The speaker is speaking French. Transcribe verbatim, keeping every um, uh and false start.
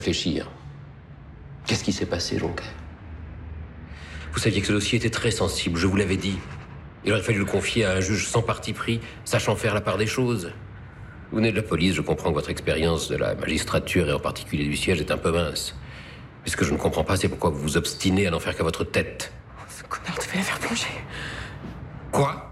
Réfléchir. Qu'est-ce qui s'est passé, Jonquet? Vous saviez que ce dossier était très sensible, je vous l'avais dit. Il aurait fallu le confier à un juge sans parti pris, sachant faire la part des choses. Vous venez de la police, je comprends que votre expérience de la magistrature et en particulier du siège est un peu mince. Mais ce que je ne comprends pas, c'est pourquoi vous vous obstinez à n'en faire qu'à votre tête. Ce connard devait la faire plonger. Quoi?